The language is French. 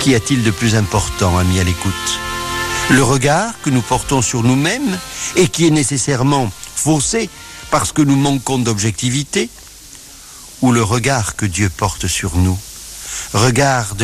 Qu'y a-t-il de plus important, amis à l'écoute? Le regard que nous portons sur nous-mêmes et qui est nécessairement faussé parce que nous manquons d'objectivité, ou le regard que Dieu porte sur nous? Regard de